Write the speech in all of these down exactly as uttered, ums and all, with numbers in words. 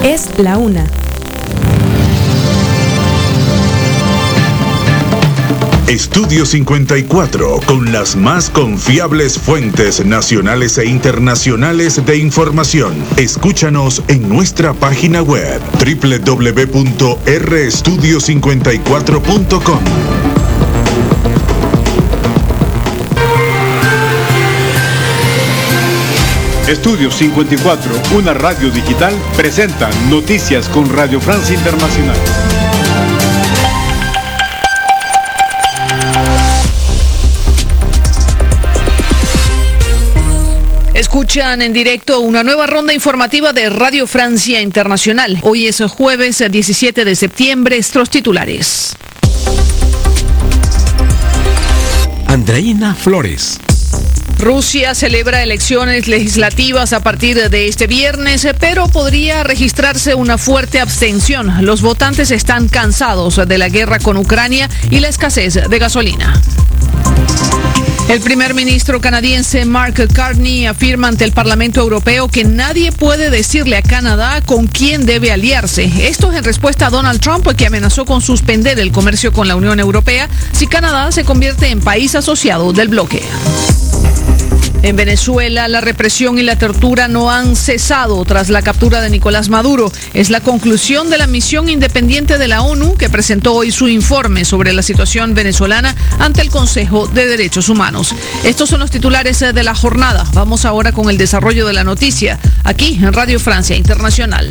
Es la una. Estudio cincuenta y cuatro, con las más confiables fuentes nacionales e internacionales de información. Escúchanos en nuestra página web doble u doble u doble u punto r estudio cincuenta y cuatro punto com. Estudio cincuenta y cuatro, una radio digital, presenta Noticias con Radio Francia Internacional. Escuchan en directo una nueva ronda informativa de Radio Francia Internacional. Hoy es jueves diecisiete de septiembre. Estos titulares. Andreina Flores. Rusia celebra elecciones legislativas a partir de este viernes, pero podría registrarse una fuerte abstención. Los votantes están cansados de la guerra con Ucrania y la escasez de gasolina. El primer ministro canadiense Mark Carney afirma ante el Parlamento Europeo que nadie puede decirle a Canadá con quién debe aliarse. Esto es en respuesta a Donald Trump, que amenazó con suspender el comercio con la Unión Europea si Canadá se convierte en país asociado del bloque. En Venezuela, la represión y la tortura no han cesado tras la captura de Nicolás Maduro. Es la conclusión de la misión independiente de la ONU que presentó hoy su informe sobre la situación venezolana ante el Consejo de Derechos Humanos. Estos son los titulares de la jornada. Vamos ahora con el desarrollo de la noticia, aquí en Radio Francia Internacional.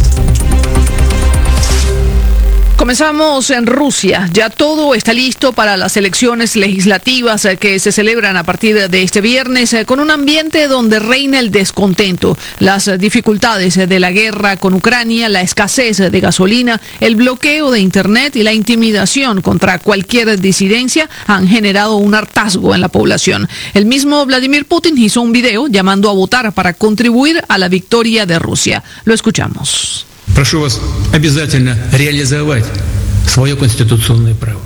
Comenzamos en Rusia. Ya todo está listo para las elecciones legislativas que se celebran a partir de este viernes, con un ambiente donde reina el descontento, las dificultades de la guerra con Ucrania, la escasez de gasolina, el bloqueo de Internet y la intimidación contra cualquier disidencia han generado un hartazgo en la población. El mismo Vladimir Putin hizo un video llamando a votar para contribuir a la victoria de Rusia. Lo escuchamos. Прошу вас обязательно реализовать свое конституционное право.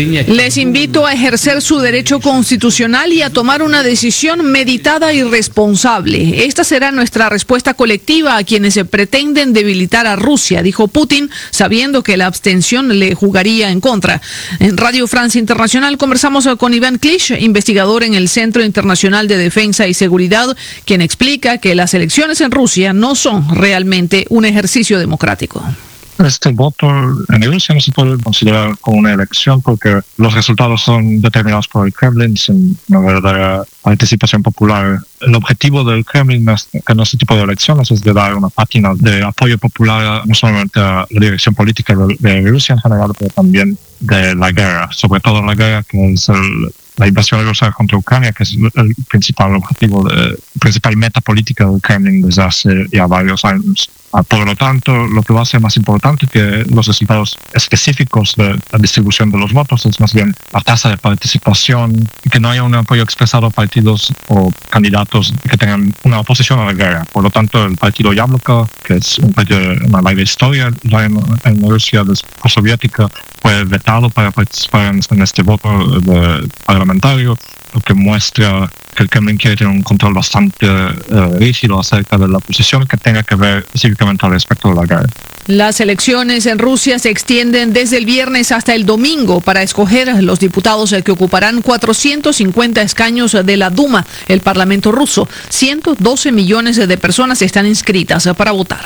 Les invito a ejercer su derecho constitucional y a tomar una decisión meditada y responsable. Esta será nuestra respuesta colectiva a quienes se pretenden debilitar a Rusia, dijo Putin, sabiendo que la abstención le jugaría en contra. En Radio Francia Internacional conversamos con Iván Klisch, investigador en el Centro Internacional de Defensa y Seguridad, quien explica que las elecciones en Rusia no son realmente un ejercicio democrático. Este voto en Rusia no se puede considerar como una elección porque los resultados son determinados por el Kremlin sin una verdadera participación popular. El objetivo del Kremlin en este tipo de elecciones es de dar una pátina de apoyo popular no solamente a la dirección política de, de Rusia en general, pero también de la guerra, sobre todo la guerra que es el, la invasión rusa contra Ucrania, que es el principal objetivo, de, principal meta política del Kremlin desde hace ya varios años. Por lo tanto, lo que va a ser más importante que los resultados específicos de la distribución de los votos es más bien la tasa de participación y que no haya un apoyo expresado a partidos o candidatos que tengan una oposición a la guerra. Por lo tanto, el partido Yabloko, que es un partido de una larga historia en, en Rusia postsoviética, fue vetado para participar en, en este voto de, parlamentario, lo que muestra que el Kremlin quiere tener un control bastante uh, rígido acerca de la posición que tenga que ver específicamente al respecto de la guerra. Las elecciones en Rusia se extienden desde el viernes hasta el domingo para escoger los diputados que ocuparán cuatrocientos cincuenta escaños de la Duma, el Parlamento ruso. ciento doce millones de personas están inscritas para votar.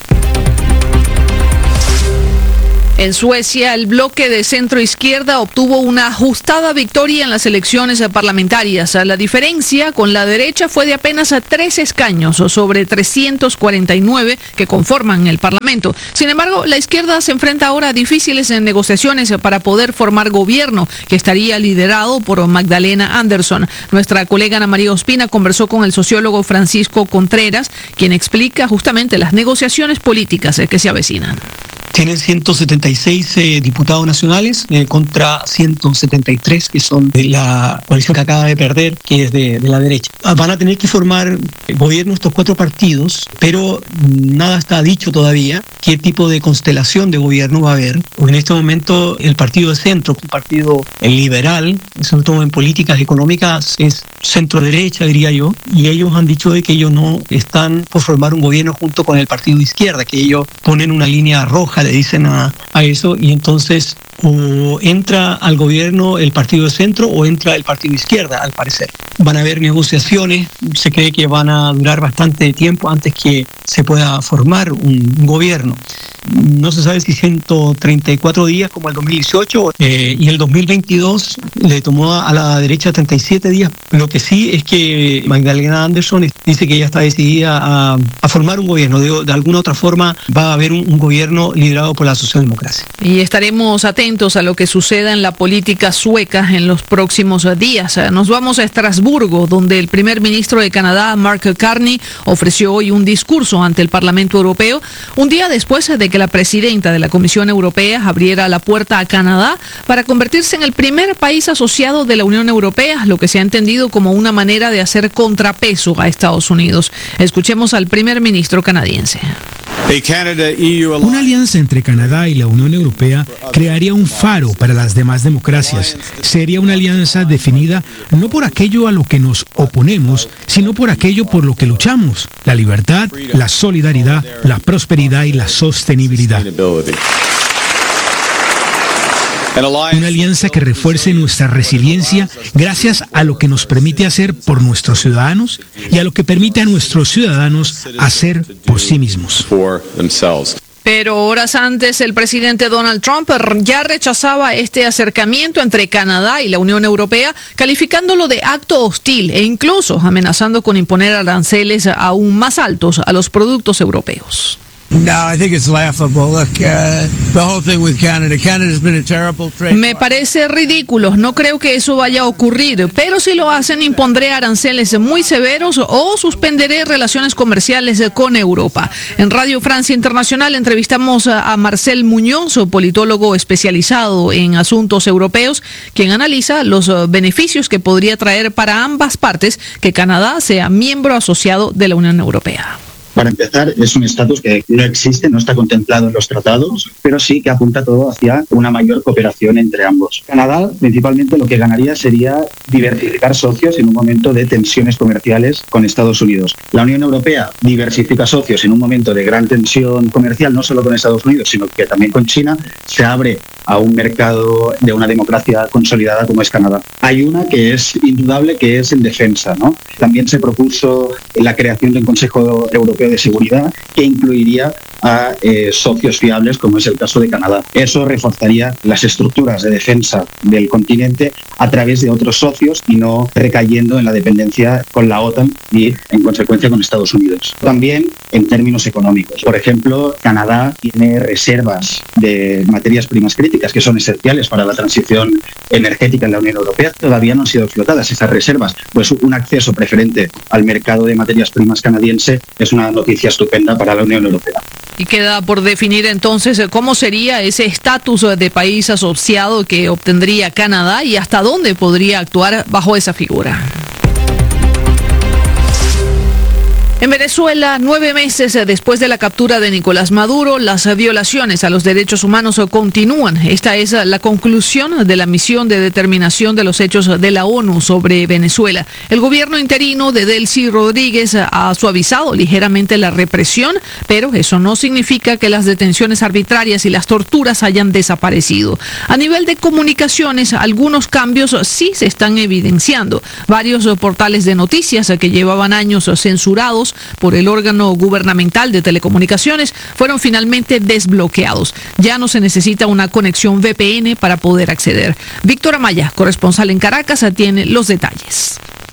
En Suecia, el bloque de centro-izquierda obtuvo una ajustada victoria en las elecciones parlamentarias. La diferencia con la derecha fue de apenas tres escaños sobre trescientos cuarenta y nueve que conforman el Parlamento. Sin embargo, la izquierda se enfrenta ahora a difíciles negociaciones para poder formar gobierno, que estaría liderado por Magdalena Andersson. Nuestra colega Ana María Ospina conversó con el sociólogo Francisco Contreras, quien explica justamente las negociaciones políticas que se avecinan. tienen ciento setenta y seis eh, diputados nacionales eh, contra ciento setenta y tres que son de la coalición que acaba de perder, que es de, de la derecha. Van a tener que formar gobierno estos cuatro partidos, pero nada está dicho todavía qué tipo de constelación de gobierno va a haber. En este momento el partido de centro, un partido liberal, sobre todo en políticas económicas, es centro-derecha, diría yo, y ellos han dicho de que ellos no están por formar un gobierno junto con el partido de izquierda, que ellos ponen una línea roja, le dicen a, a eso, y entonces o entra al gobierno el partido de centro o entra el partido de izquierda, al parecer. Van a haber negociaciones, se cree que van a durar bastante tiempo antes que se pueda formar un, un gobierno. No se sabe si ciento treinta y cuatro días como el dos mil dieciocho eh, y el dos mil veintidós le tomó a la derecha treinta y siete días. Lo que sí es que Magdalena Andersson dice que ella está decidida a, a formar un gobierno. De, de alguna otra forma va a haber un, un gobierno liderado por la socialdemocracia. Y estaremos atentos a lo que suceda en la política sueca en los próximos días. Nos vamos a Estrasburgo, donde el primer ministro de Canadá, Mark Carney, ofreció hoy un discurso ante el Parlamento Europeo, un día después de que la presidenta de la Comisión Europea abriera la puerta a Canadá para convertirse en el primer país asociado de la Unión Europea, lo que se ha entendido como una manera de hacer contrapeso a Estados Unidos. Escuchemos al primer ministro canadiense. Una alianza entre Canadá y la Unión Europea crearía un faro para las demás democracias. Sería una alianza definida no por aquello a lo que nos oponemos, sino por aquello por lo que luchamos: la libertad, la solidaridad, la prosperidad y la sostenibilidad. Una alianza que refuerce nuestra resiliencia gracias a lo que nos permite hacer por nuestros ciudadanos y a lo que permite a nuestros ciudadanos hacer por sí mismos. Pero horas antes, el presidente Donald Trump ya rechazaba este acercamiento entre Canadá y la Unión Europea, calificándolo de acto hostil e incluso amenazando con imponer aranceles aún más altos a los productos europeos. Me parece ridículo, no creo que eso vaya a ocurrir, pero si lo hacen impondré aranceles muy severos o suspenderé relaciones comerciales con Europa. En Radio Francia Internacional entrevistamos a Marcel Muñoz, politólogo especializado en asuntos europeos, quien analiza los beneficios que podría traer para ambas partes que Canadá sea miembro asociado de la Unión Europea. Para empezar, es un estatus que no existe, no está contemplado en los tratados, pero sí que apunta todo hacia una mayor cooperación entre ambos. Canadá, principalmente, lo que ganaría sería diversificar socios en un momento de tensiones comerciales con Estados Unidos. La Unión Europea diversifica socios en un momento de gran tensión comercial, no solo con Estados Unidos, sino que también con China. Se abre a un mercado de una democracia consolidada como es Canadá. Hay una que es indudable, que es en defensa, ¿no? También se propuso la creación de un Consejo Europeo de Seguridad que incluiría a eh, socios fiables, como es el caso de Canadá. Eso reforzaría las estructuras de defensa del continente a través de otros socios y no recayendo en la dependencia con la OTAN y, en consecuencia, con Estados Unidos. También en términos económicos. Por ejemplo, Canadá tiene reservas de materias primas críticas que son esenciales para la transición energética en la Unión Europea. Todavía no han sido explotadas esas reservas. Pues un acceso preferente al mercado de materias primas canadiense es una noticia estupenda para la Unión Europea. Y queda por definir entonces cómo sería ese estatus de país asociado que obtendría Canadá y hasta dónde podría actuar bajo esa figura. En Venezuela, nueve meses después de la captura de Nicolás Maduro, las violaciones a los derechos humanos continúan. Esta es la conclusión de la misión de determinación de los hechos de la ONU sobre Venezuela. El gobierno interino de Delcy Rodríguez ha suavizado ligeramente la represión, pero eso no significa que las detenciones arbitrarias y las torturas hayan desaparecido. A nivel de comunicaciones, algunos cambios sí se están evidenciando. Varios portales de noticias que llevaban años censurados por el órgano gubernamental de telecomunicaciones fueron finalmente desbloqueados. Ya no se necesita una conexión V P N para poder acceder. Víctor Amaya, corresponsal en Caracas, tiene los detalles.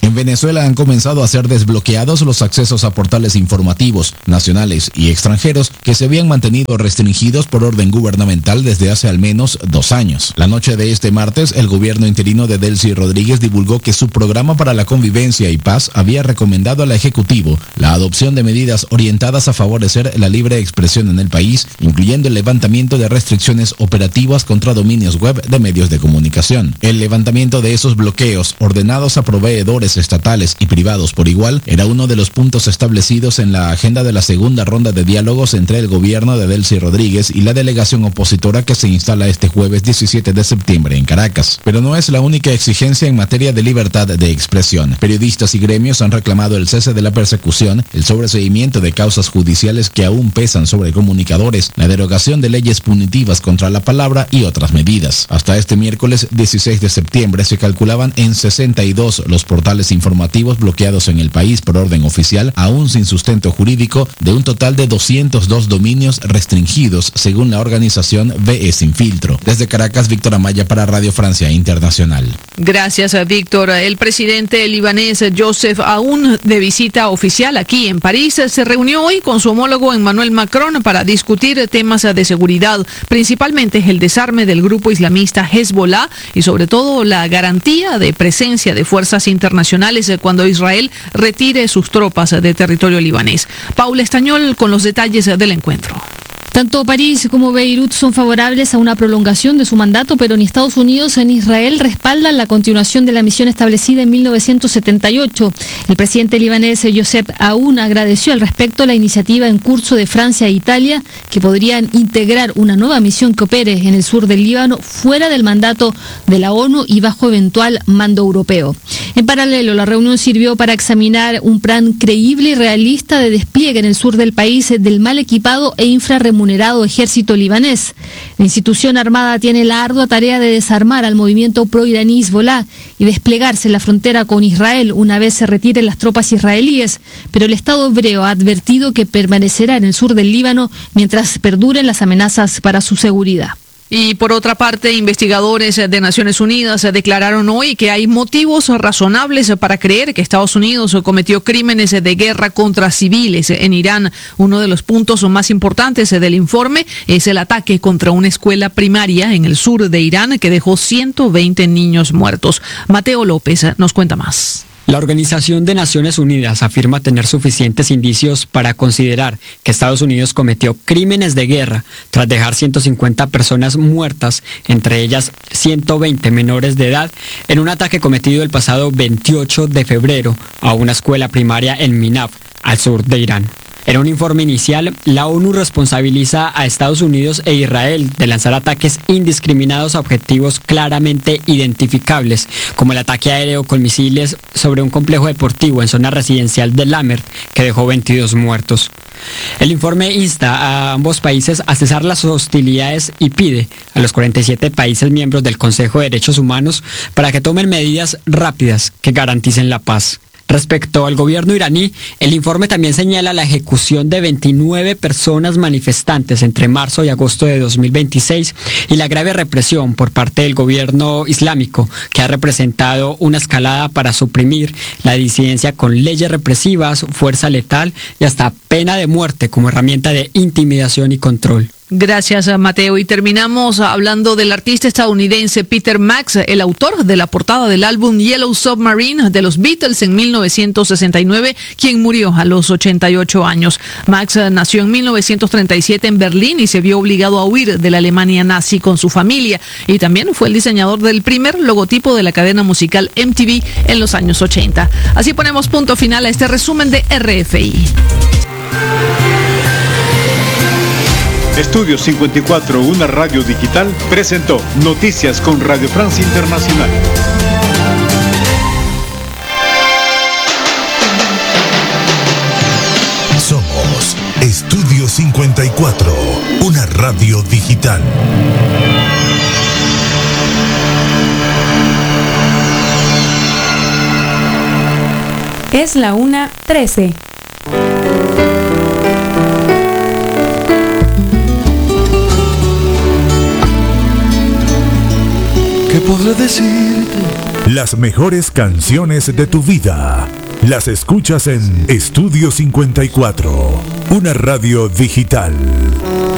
En Venezuela han comenzado a ser desbloqueados los accesos a portales informativos nacionales y extranjeros que se habían mantenido restringidos por orden gubernamental desde hace al menos dos años. La noche de este martes, el gobierno interino de Delcy Rodríguez divulgó que su programa para la convivencia y paz había recomendado al Ejecutivo la adopción de medidas orientadas a favorecer la libre expresión en el país, incluyendo el levantamiento de restricciones operativas contra dominios web de medios de comunicación. El levantamiento de esos bloqueos ordenados a proveedores estatales y privados por igual era uno de los puntos establecidos en la agenda de la segunda ronda de diálogos entre el gobierno de Delcy Rodríguez y la delegación opositora que se instala este jueves diecisiete de septiembre en Caracas. Pero no es la única exigencia en materia de libertad de expresión. Periodistas y gremios han reclamado el cese de la persecución, el sobreseimiento de causas judiciales que aún pesan sobre comunicadores, la derogación de leyes punitivas contra la palabra y otras medidas. Hasta este miércoles dieciséis de septiembre se calculaban en sesenta y dos los portales informativos bloqueados en el país por orden oficial, aún sin sustento jurídico, de un total de doscientos dos dominios restringidos, según la organización V E Sin Filtro. Desde Caracas, Víctor Amaya para Radio Francia Internacional. Gracias, Víctor. El presidente libanés Joseph Aoun, de visita oficial aquí en París, se reunió hoy con su homólogo Emmanuel Macron para discutir temas de seguridad, principalmente el desarme del grupo islamista Hezbollah y sobre todo la garantía de presencia de fuerzas internacionales cuando Israel retire sus tropas de territorio libanés. Paula Estañol con los detalles del encuentro. Tanto París como Beirut son favorables a una prolongación de su mandato, pero ni Estados Unidos ni Israel respaldan la continuación de la misión establecida en mil novecientos setenta y ocho. El presidente libanés Joseph Aoun agradeció al respecto la iniciativa en curso de Francia e Italia, que podrían integrar una nueva misión que opere en el sur del Líbano fuera del mandato de la ONU y bajo eventual mando europeo. En paralelo, la reunión sirvió para examinar un plan creíble y realista de despliegue en el sur del país del mal equipado e infrarremunerado ejército libanés. La institución armada tiene la ardua tarea de desarmar al movimiento pro-iraní Hezbollah y desplegarse en la frontera con Israel una vez se retiren las tropas israelíes, pero el Estado hebreo ha advertido que permanecerá en el sur del Líbano mientras perduren las amenazas para su seguridad. Y por otra parte, investigadores de Naciones Unidas declararon hoy que hay motivos razonables para creer que Estados Unidos cometió crímenes de guerra contra civiles en Irán. Uno de los puntos más importantes del informe es el ataque contra una escuela primaria en el sur de Irán que dejó ciento veinte niños muertos. Mateo López nos cuenta más. La Organización de Naciones Unidas afirma tener suficientes indicios para considerar que Estados Unidos cometió crímenes de guerra tras dejar ciento cincuenta personas muertas, entre ellas ciento veinte menores de edad, en un ataque cometido el pasado veintiocho de febrero a una escuela primaria en Minaf, al sur de Irán. En un informe inicial, la ONU responsabiliza a Estados Unidos e Israel de lanzar ataques indiscriminados a objetivos claramente identificables, como el ataque aéreo con misiles sobre un complejo deportivo en zona residencial de Lamert, que dejó veintidós muertos. El informe insta a ambos países a cesar las hostilidades y pide a los cuarenta y siete países miembros del Consejo de Derechos Humanos para que tomen medidas rápidas que garanticen la paz. Respecto al gobierno iraní, el informe también señala la ejecución de veintinueve personas manifestantes entre marzo y agosto de dos mil veintiséis y la grave represión por parte del gobierno islámico, que ha representado una escalada para suprimir la disidencia con leyes represivas, fuerza letal y hasta pena de muerte como herramienta de intimidación y control. Gracias, Mateo. Y terminamos hablando del artista estadounidense Peter Max, el autor de la portada del álbum Yellow Submarine de los Beatles en mil novecientos sesenta y nueve, quien murió a los ochenta y ocho años. Max nació en mil novecientos treinta y siete en Berlín y se vio obligado a huir de la Alemania nazi con su familia. Y también fue el diseñador del primer logotipo de la cadena musical M T V en los años ochenta. Así ponemos punto final a este resumen de R F I. Estudio cincuenta y cuatro, una radio digital, presentó Noticias con Radio Francia Internacional. Somos Estudio cincuenta y cuatro, una radio digital. Es la una trece. ¿Qué podré decirte? Las mejores canciones de tu vida las escuchas en Estudio cincuenta y cuatro, una radio digital.